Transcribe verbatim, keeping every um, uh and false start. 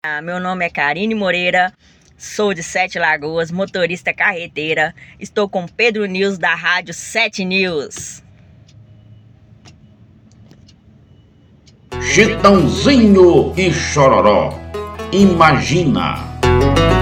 Ah, meu nome é Karine Moreira, sou de Sete Lagoas, motorista carreteira. Estou com Pedro News da Rádio Sete News. Chitãozinho e Chororó, imagina.